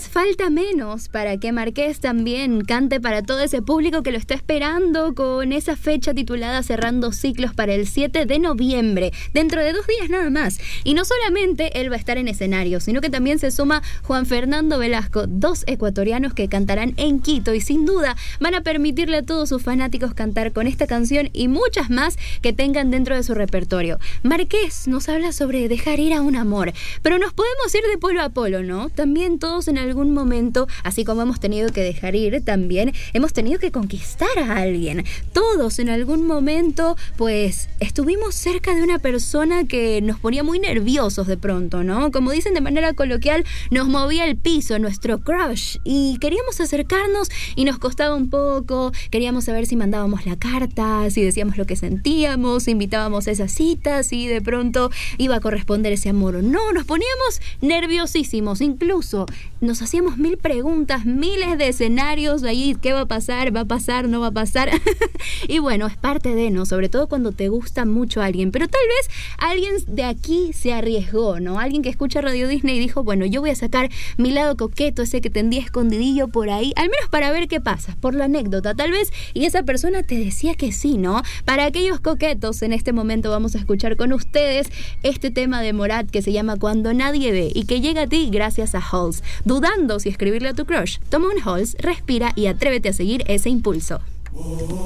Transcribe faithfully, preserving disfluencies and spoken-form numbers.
días falta menos para que Marqués también cante para todo ese público que lo está esperando con esa fecha titulada Cerrando Ciclos para el siete de noviembre, dentro de dos días nada más. Y no solamente él va a estar en escenario, sino que también se suma Juan Fernando Velasco, dos ecuatorianos que cantarán en Quito y sin duda van a permitirle a todos sus fanáticos cantar con esta canción y muchas más que tengan dentro de su repertorio. Marqués nos habla sobre dejar ir a un amor, pero nos podemos ir de polo a polo, ¿no? También todos en algún momento, así como hemos tenido que dejar ir, también hemos tenido que conquistar a alguien. Todos en algún momento, pues, estuvimos cerca de una persona que nos ponía muy nerviosos de pronto, ¿no? Como dicen de manera coloquial, nos movía el piso, nuestro crush, y queríamos acercarnos y nos costaba un poco, queríamos saber si mandábamos la carta, si decíamos lo que sentíamos, si invitábamos a esas citas, si de pronto iba a corresponder ese amor o no. Nos poníamos nerviosísimos, incluso nos hacíamos mil preguntas, miles de escenarios ahí, ¿qué va a pasar? ¿Va a pasar? ¿No va a pasar? Y bueno, es parte de, ¿no? Sobre todo cuando te gusta mucho alguien, pero tal vez alguien de aquí se arriesgó, ¿no? Alguien que escucha Radio Disney y dijo, bueno, yo voy a sacar mi lado coqueto, ese que tendría escondidillo por ahí, al menos para ver qué pasa, por la anécdota, tal vez, y esa persona te decía que sí, ¿no? Para aquellos coquetos, en este momento vamos a escuchar con ustedes este tema de Morat que se llama Cuando Nadie Ve y que llega a ti gracias a Halls. Dudando si escribirle a tu crush, toma un Halls, respira y atrévete a seguir ese impulso.